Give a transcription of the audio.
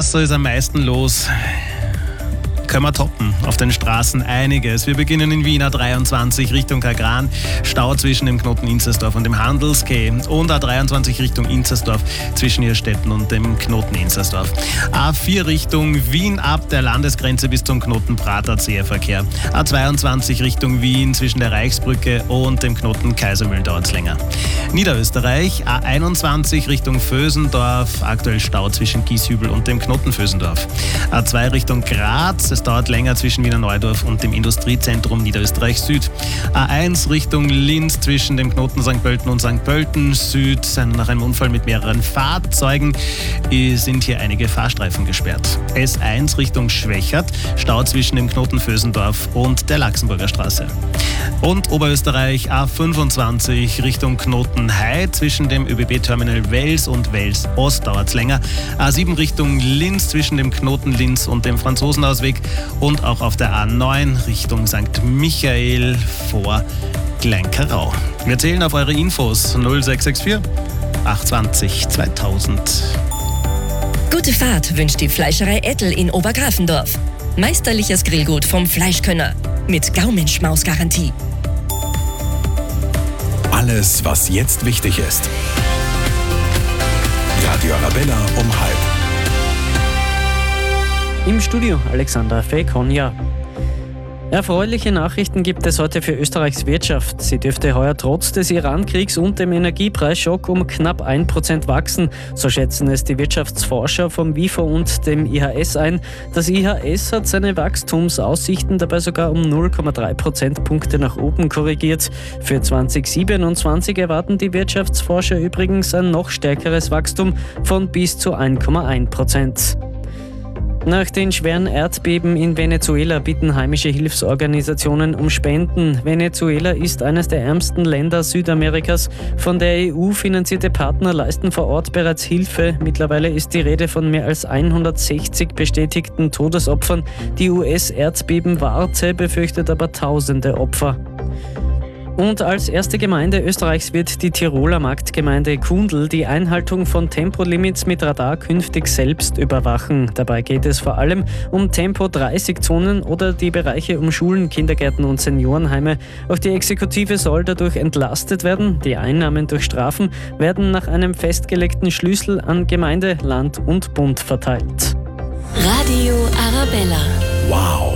Wasser ist am meisten los. Können wir toppen. Auf den Straßen einiges. Wir beginnen in Wien A23 Richtung Kagran. Stau zwischen dem Knoten Inzersdorf und dem Handelskeh. Und A23 Richtung Inzersdorf zwischen Irrstetten und dem Knoten Inzersdorf. A4 Richtung Wien ab der Landesgrenze bis zum Knoten Prater zäher Verkehr. A22 Richtung Wien zwischen der Reichsbrücke und dem Knoten Kaisermühlen dauert es länger. Niederösterreich A21 Richtung Vösendorf. Aktuell Stau zwischen Gieshübel und dem Knoten Vösendorf. A2 Richtung Graz. Es dauert länger zwischen Wiener Neudorf und dem Industriezentrum Niederösterreich Süd. A1 Richtung Linz zwischen dem Knoten St. Pölten und St. Pölten Süd. Nach einem Unfall mit mehreren Fahrzeugen sind hier einige Fahrstreifen gesperrt. S1 Richtung Schwächert. Stau zwischen dem Knoten Vösendorf und der Laxenburger Straße. Und Oberösterreich A25 Richtung Knoten Hai zwischen dem ÖBB-Terminal Wels und Wels Ost dauert es länger. A7 Richtung Linz zwischen dem Knoten Linz und dem Franzosenausweg. Und auch auf der A9 Richtung St. Michael vor Kleinkarau. Wir zählen auf eure Infos 0664 820 2000. Gute Fahrt wünscht die Fleischerei Ettel in Obergrafendorf. Meisterliches Grillgut vom Fleischkönner mit Gaumenschmaus-Garantie. Alles, was jetzt wichtig ist. Radio Arabella um 12:30. Im Studio Alexander Fekonja. Erfreuliche Nachrichten gibt es heute für Österreichs Wirtschaft. Sie dürfte heuer trotz des Iran-Kriegs und dem Energiepreisschock um knapp 1% wachsen. So schätzen es die Wirtschaftsforscher vom WIFO und dem IHS ein. Das IHS hat seine Wachstumsaussichten dabei sogar um 0,3 Prozentpunkte nach oben korrigiert. Für 2027 erwarten die Wirtschaftsforscher übrigens ein noch stärkeres Wachstum von bis zu 1,1%. Nach den schweren Erdbeben in Venezuela bitten heimische Hilfsorganisationen um Spenden. Venezuela ist eines der ärmsten Länder Südamerikas. Von der EU finanzierte Partner leisten vor Ort bereits Hilfe. Mittlerweile ist die Rede von mehr als 160 bestätigten Todesopfern. Die US-Erdbebenwarte befürchtet aber tausende Opfer. Und als erste Gemeinde Österreichs wird die Tiroler Marktgemeinde Kundl die Einhaltung von Tempolimits mit Radar künftig selbst überwachen. Dabei geht es vor allem um Tempo-30-Zonen oder die Bereiche um Schulen, Kindergärten und Seniorenheime. Auch die Exekutive soll dadurch entlastet werden. Die Einnahmen durch Strafen werden nach einem festgelegten Schlüssel an Gemeinde, Land und Bund verteilt. Radio Arabella. Wow!